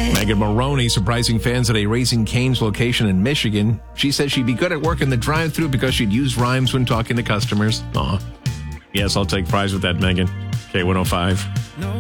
Megan Maroney surprising fans at a Raising Cane's location in Michigan. She says she'd be good at work in the drive-thru because she'd use rhymes when talking to customers. Aw. Yes, I'll take fries with that, Megan. K105.